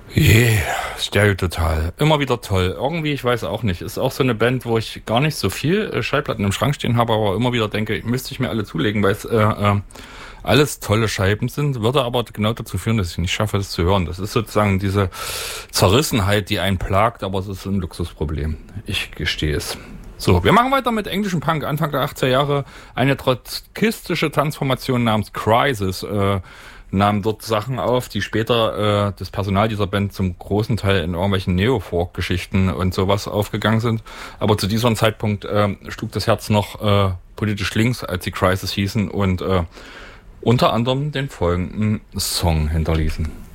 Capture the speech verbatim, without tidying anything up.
Je, Stereo Total. Immer wieder toll. Irgendwie, ich weiß auch nicht. Ist auch so eine Band, wo ich gar nicht so viel äh, Schallplatten im Schrank stehen habe, aber immer wieder denke, müsste ich mir alle zulegen, weil es äh, äh, alles tolle Scheiben sind, würde aber genau dazu führen, dass ich nicht schaffe, das zu hören. Das ist sozusagen diese Zerrissenheit, die einen plagt, aber es ist ein Luxusproblem. Ich gestehe es. So, wir machen weiter mit englischem Punk. Anfang der achtziger Jahre eine trotzkistische Transformation namens Crisis äh, nahm dort Sachen auf, die später äh, das Personal dieser Band zum großen Teil in irgendwelchen Neo-Folk-Geschichten und sowas aufgegangen sind. Aber zu diesem Zeitpunkt äh, schlug das Herz noch äh, politisch links, als die Crisis hießen und äh, unter anderem den folgenden Song hinterließen.